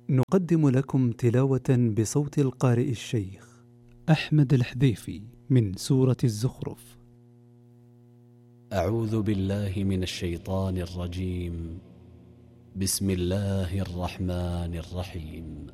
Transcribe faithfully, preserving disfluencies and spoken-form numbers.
نقدم لكم تلاوة بصوت القارئ الشيخ أحمد الحذيفي من سورة الزخرف. أعوذ بالله من الشيطان الرجيم. بسم الله الرحمن الرحيم.